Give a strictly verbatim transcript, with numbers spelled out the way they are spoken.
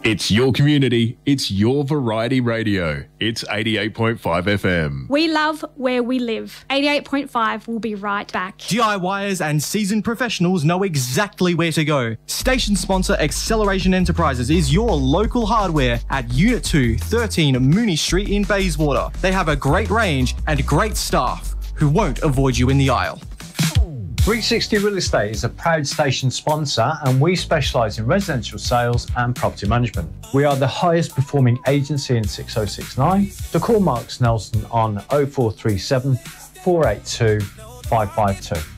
It's your community. It's your variety radio. It's eighty-eight point five F M. We love where we live. eighty-eight point five will be right back. DIYers and seasoned professionals know exactly where to go. Station sponsor Acceleration Enterprises is your local hardware at Unit two, thirteen Mooney Street in Bayswater. They have a great range and great staff who won't avoid you in the aisle. three sixty Real Estate is a proud station sponsor, and we specialise in residential sales and property management. We are the highest performing agency in six oh six nine. To call Mark Snelson on oh four three seven, four eight two, five five two.